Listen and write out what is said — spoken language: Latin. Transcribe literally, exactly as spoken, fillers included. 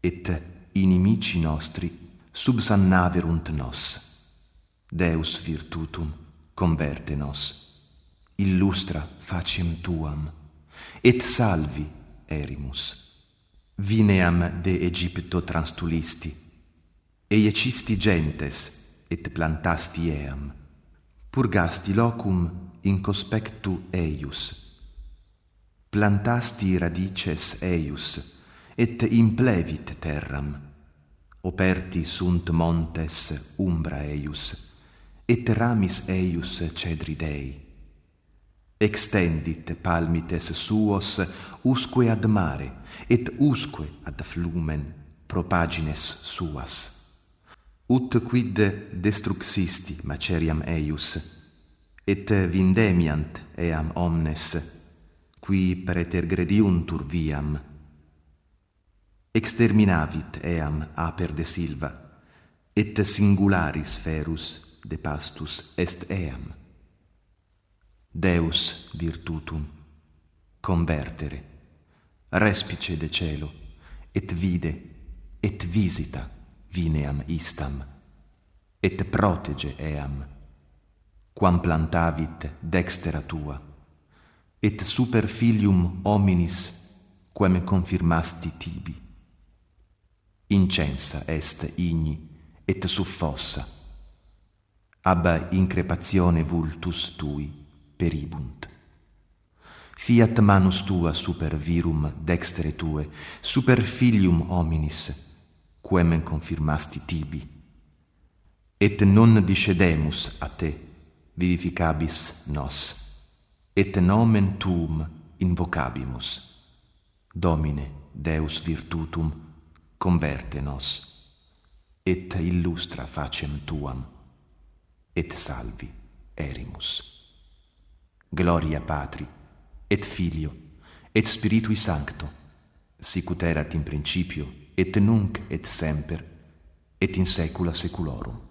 et inimici nostri subsannaverunt nos. Deus virtutum converte nos, illustra faciem tuam, et salvi erimus. Vineam de Egypto transtulisti, eiecisti gentes et plantasti eam, purgasti locum in conspectu eius, plantasti radices eius, et implevit terram, operti sunt montes umbra eius, et ramis eius cedri Dei. Extendit palmites suos usque ad mare, et usque ad flumen propagines suas. Ut quid destruxisti maceriam eius, et vindemiant eam omnes, qui pretergrediuntur viam. Exterminavit eam aper de silva, et singularis ferus de pastus est eam. Deus virtutum convertere, respice de celo, et vide, et visita vineam istam, et protege eam, quam plantavit dextera tua, et super filium hominis quem confirmasti tibi. Incensa est igni, et suffossa, ab increpatione vultus tui peribunt. Fiat manus tua super virum dextere tue, super filium hominis, quem confirmasti tibi. Et non discedemus a te, vivificabis nos, et nomen tuum invocabimus. Domine, Deus virtutum, converte nos, et illustra facem tuam, et salvi erimus. Gloria Patri, et Filio, et Spiritui Sancto, sicut erat in principio, et nunc et semper, et in saecula saeculorum.